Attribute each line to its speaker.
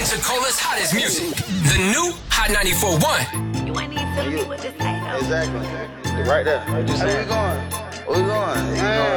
Speaker 1: Pensacola's hottest music. The new Hot 94.1.
Speaker 2: You ain't even telling me what to say, though.
Speaker 3: Exactly. Right there. What you saying? Where we going? Where we going?